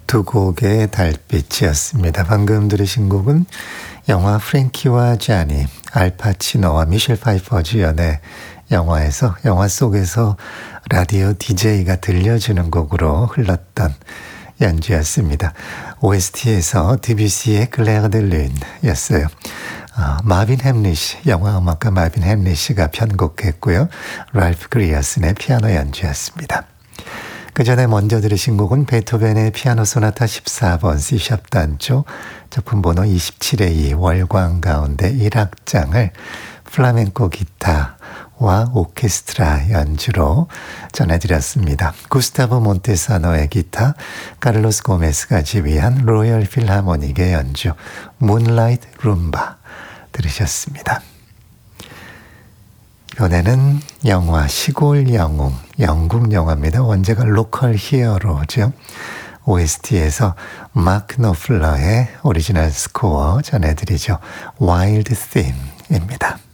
두 곡의 달빛이었습니다. 방금 들으신 곡은 영화 프랭키와 자니, 알파치노와 미셸 파이퍼 주연의 영화에서 영화 속에서 라디오 DJ가 들려주는 곡으로 흘렀던 연주였습니다. OST에서 드뷔시의 클레어 데 룬이었어요. 마빈 햄리시, 영화 음악가 마빈 햄리시가 편곡했고요. 랄프 그리어슨의 피아노 연주였습니다. 그 전에 먼저 들으신 곡은 베토벤의 피아노 소나타 14번 C샵 단조 작품 번호 27의 2 월광 가운데 1악장을 플라멩코 기타와 오케스트라 연주로 전해드렸습니다. 구스타보 몬테사노의 기타, 카를로스 고메스가 지휘한 로열 필하모닉의 연주 문라이트 룸바 들으셨습니다. 이번에는 영화 시골 영웅, 영국 영화입니다. 원제가 로컬 히어로죠. OST에서 마크 노플러의 오리지널 스코어 전해드리죠. 와일드 팀입니다.